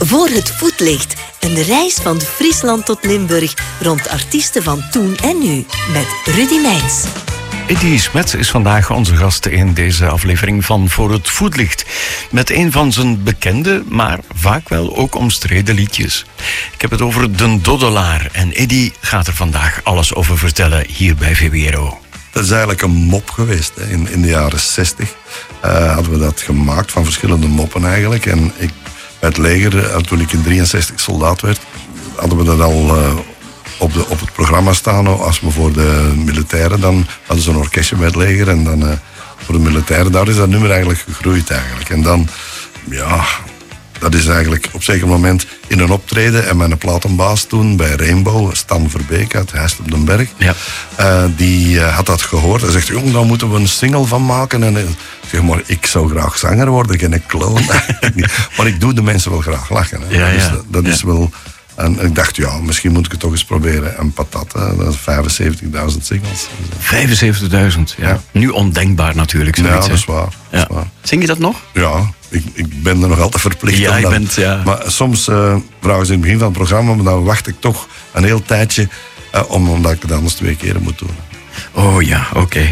Voor het voetlicht. Een reis van Friesland tot Limburg rond artiesten van toen en nu. Met Rudy Meijns. Eddy Smet is vandaag onze gast in deze aflevering van Voor het Voetlicht. Met een van zijn bekende, maar vaak wel ook omstreden liedjes. Ik heb het over De Doddelaar. En Eddy gaat er vandaag alles over vertellen hier bij VWRO. Dat is eigenlijk een mop geweest. Hè. In de jaren 60 hadden we dat gemaakt van verschillende moppen eigenlijk. En bij het leger, toen ik in 63 soldaat werd, hadden we dat al op het programma staan. Als we voor de militairen, dan hadden ze een orkestje bij het leger. En dan voor de militairen, daar is dat nummer eigenlijk gegroeid eigenlijk. En dan, ja, dat is eigenlijk op een zeker moment in een optreden. En mijn platenbaas toen bij Rainbow, Stan Verbeek uit Heist op den Berg. Ja. Die had dat gehoord. Hij zegt, jong, daar moeten we een single van maken. En ik zeg, maar ik zou graag zanger worden, geen clown. Maar ik doe de mensen wel graag lachen. Hè. Ja, dus dat is wel... En ik dacht, ja, misschien moet ik het toch eens proberen. En patat, dat is 75.000 singles. 75.000, ja. Nu ondenkbaar natuurlijk. Ja, dat is waar. Ja. Dat is waar. Zing je dat nog? Ja, ik ben er nog altijd verplicht. Ja, je bent, ja. Maar soms vragen ze in het begin van het programma, maar dan wacht ik toch een heel tijdje, omdat ik het anders 2 keren moet doen. Oh ja, oké.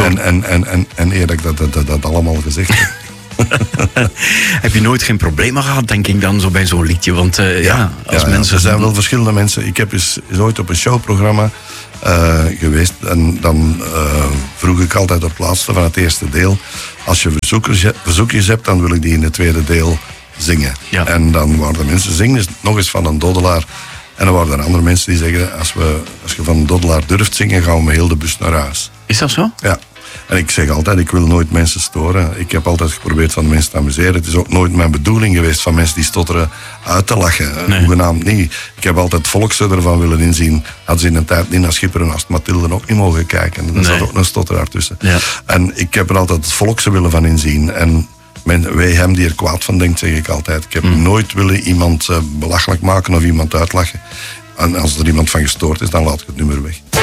En eer dat ik dat allemaal gezegd heb. Heb je nooit geen problemen gehad, denk ik dan, zo bij zo'n liedje? Want mensen... Er zijn wel verschillende mensen. Ik heb eens ooit op een showprogramma geweest. En dan vroeg ik altijd op het laatste van het eerste deel. Als je verzoekjes hebt, dan wil ik die in het tweede deel zingen. Ja. En dan waren er mensen, zingen nog eens van een Doddelaar. En dan waren er andere mensen die zeggen, als je van een Doddelaar durft zingen, gaan we met heel de bus naar huis. Is dat zo? Ja. En ik zeg altijd, ik wil nooit mensen storen. Ik heb altijd geprobeerd van de mensen te amuseren. Het is ook nooit mijn bedoeling geweest van mensen die stotteren uit te lachen. Nee. Hoegenaamd niet. Ik heb altijd het volkse ervan willen inzien. Hadden ze in een tijd Nina Schipper en Astrid Mathilde ook niet mogen kijken. En er zat ook een stotteraar tussen. Ja. En ik heb er altijd het volkse willen van inzien. En wij hem die er kwaad van denkt, zeg ik altijd. Ik heb nooit willen iemand belachelijk maken of iemand uitlachen. En als er iemand van gestoord is, dan laat ik het nummer weg.